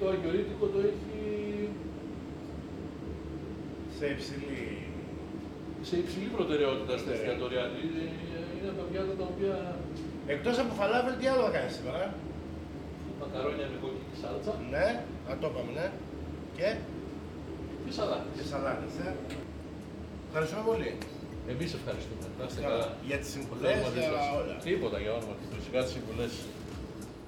το αγιορείτικο το έχει σε υψηλή προτεραιότητα στα εστιατόρια. Είναι τα πιάτα τα οποία... Εκτός από φαλάφελ, τι άλλο θα κάνεις σήμερα? Μακαρόνια με κόκκινη σάλτσα. Ναι, το είπαμε, ναι. Και Και σαλάτες, Ευχαριστούμε πολύ. Εμείς ευχαριστούμε. Να είστε καλά. Για τις συμβουλές, για όλα. Τίποτα για όνομα του Χριστού. Σιγά τις συμβουλές.